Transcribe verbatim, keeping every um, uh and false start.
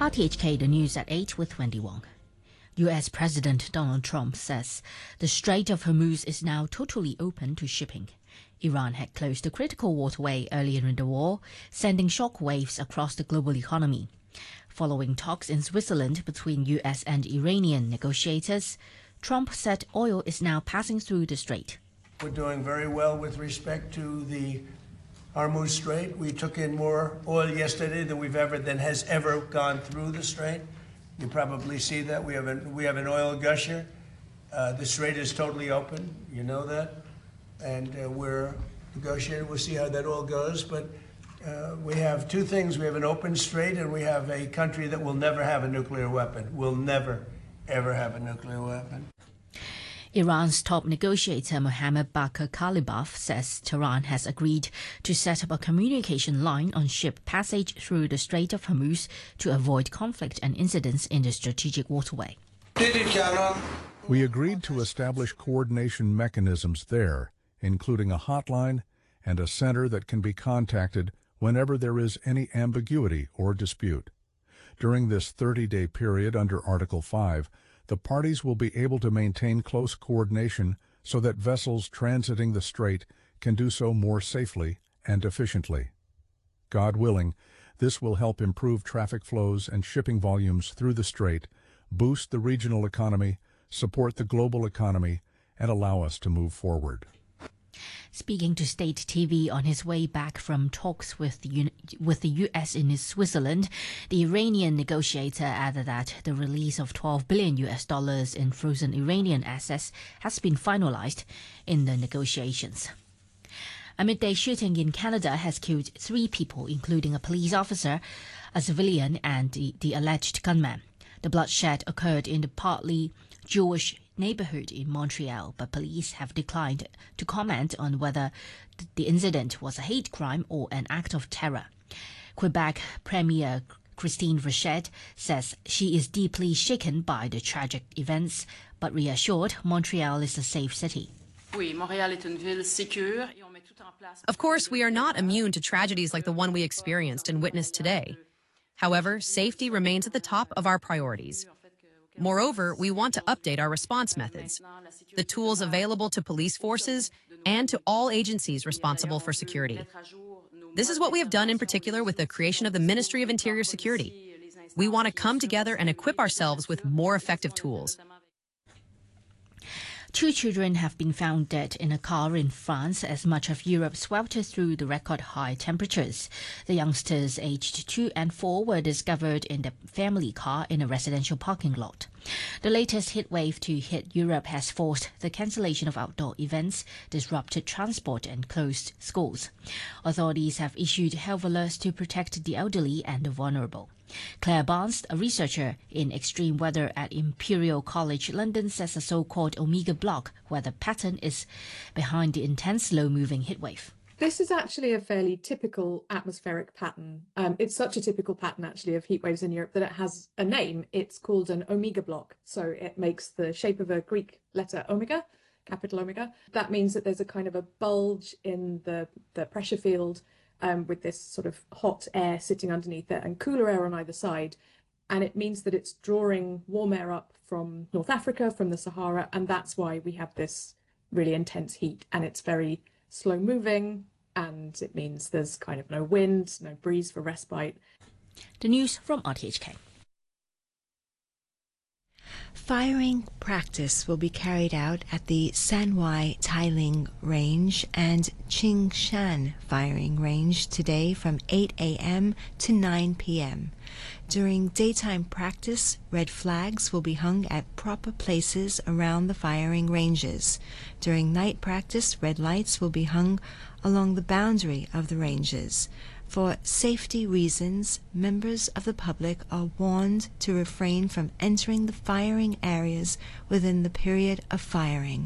R T H K, the news at eight with Wendy Wong. U S President Donald Trump says the Strait of Hormuz is now totally open to shipping. Iran had closed the critical waterway earlier in the war, sending shockwaves across the global economy. Following talks in Switzerland between U S and Iranian negotiators, Trump said oil is now passing through the strait. We're doing very well with respect to the Hormuz Strait. We took in more oil yesterday than we've ever than has ever gone through the strait. You probably see that we have an we have an oil gusher. Uh, the strait is totally open. You know that, and uh, we're negotiating. We'll see how that all goes. But uh, we have two things: we have an open strait, and we have a country that will never have a nuclear weapon. Will never, ever have a nuclear weapon. Iran's top negotiator Mohammad Bakr Kalibaf says Tehran has agreed to set up a communication line on ship passage through the Strait of Hormuz to avoid conflict and incidents in the strategic waterway. We agreed to establish coordination mechanisms there, including a hotline and a center that can be contacted whenever there is any ambiguity or dispute. During this thirty-day period under Article five, the parties will be able to maintain close coordination so that vessels transiting the strait can do so more safely and efficiently. God willing, this will help improve traffic flows and shipping volumes through the strait, boost the regional economy, support the global economy, and allow us to move forward. Speaking to State T V on his way back from talks with the, Uni- with the U S in Switzerland, the Iranian negotiator added that the release of twelve billion U S dollars in frozen Iranian assets has been finalized in the negotiations. A midday shooting in Canada has killed three people, including a police officer, a civilian, and the, the alleged gunman. The bloodshed occurred in the partly Jewish neighborhood in Montreal, but police have declined to comment on whether the incident was a hate crime or an act of terror. Quebec Premier Christine Rochette says she is deeply shaken by the tragic events, but reassured Montreal is a safe city. Of course, we are not immune to tragedies like the one we experienced and witnessed today. However, safety remains at the top of our priorities. Moreover, we want to update our response methods, the tools available to police forces and to all agencies responsible for security. This is what we have done in particular with the creation of the Ministry of Interior Security. We want to come together and equip ourselves with more effective tools. Two children have been found dead in a car in France as much of Europe sweltered through the record-high temperatures. The youngsters aged two and four were discovered in the family car in a residential parking lot. The latest heatwave to hit Europe has forced the cancellation of outdoor events, disrupted transport and closed schools. Authorities have issued health alerts to protect the elderly and the vulnerable. Claire Barnes, a researcher in extreme weather at Imperial College London, says a so-called Omega block weather pattern is behind the intense low-moving heatwave. This is actually a fairly typical atmospheric pattern. Um, it's such a typical pattern, actually, of heat waves in Europe that it has a name. It's called an omega block. So it makes the shape of a Greek letter omega, capital omega. That means that there's a kind of a bulge in the, the pressure field um, with this sort of hot air sitting underneath it and cooler air on either side. And it means that it's drawing warm air up from North Africa, from the Sahara. And that's why we have this really intense heat. And it's very slow moving, and it means there's kind of no wind, no breeze for respite. The news from R T H K. Firing practice will be carried out at the Sanwai Tailing Range and Qingshan Firing Range today from eight a m to nine p m During daytime practice, red flags will be hung at proper places around the firing ranges. During night practice, red lights will be hung along the boundary of the ranges. For safety reasons, members of the public are warned to refrain from entering the firing areas within the period of firing.